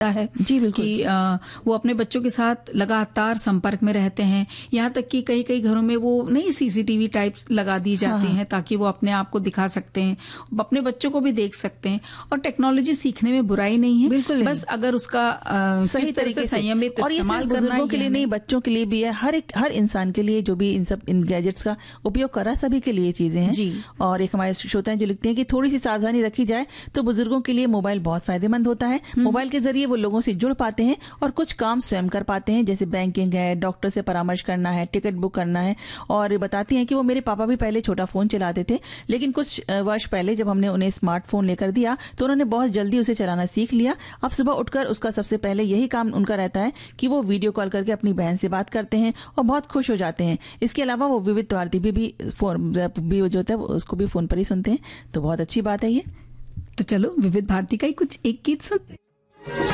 है जी बिल्कुल कि वो अपने बच्चों के साथ लगातार संपर्क में रहते हैं। यहाँ तक कि कई कई घरों में वो नई सीसीटीवी टाइप लगा दी जाती हैं ताकि वो अपने आप को दिखा सकते हैं, अपने बच्चों को भी देख सकते हैं। और टेक्नोलॉजी सीखने में बुराई नहीं है, बिल्कुल नहीं। बस अगर उसका सही तरीके से संयमित और ये इस्तेमाल सिर्फ करना बुजुर्गों के लिए नहीं, बच्चों के लिए भी है, हर इंसान के लिए जो भी इन गैजेट्स का उपयोग कर रहा है, सभी के लिए चीजें हैं जी। और एक हमारे श्रोता जो लिखते हैं कि थोड़ी सी सावधानी रखी जाए तो बुजुर्गों के लिए मोबाइल बहुत फायदेमंद होता है। मोबाइल के जरिए वो लोगों से जुड़ पाते हैं और कुछ काम स्वयं कर पाते हैं, जैसे बैंकिंग है, डॉक्टर से परामर्श करना है, टिकट बुक करना है। और बताती हैं कि वो मेरे पापा भी पहले छोटा फोन चलाते थे, लेकिन कुछ वर्ष पहले जब हमने उन्हें स्मार्टफोन लेकर दिया तो उन्होंने बहुत जल्दी उसे चलाना सीख लिया। अब सुबह उठकर उसका सबसे पहले यही काम उनका रहता है कि वो वीडियो कॉल करके अपनी बहन से बात करते हैं और बहुत खुश हो जाते हैं। इसके अलावा वो विविध भारती भी जो होता है उसको भी फोन पर ही सुनते हैं, तो बहुत अच्छी बात है ये। तो चलो विविध भारती का ही कुछ एक गीत सुनते हैं।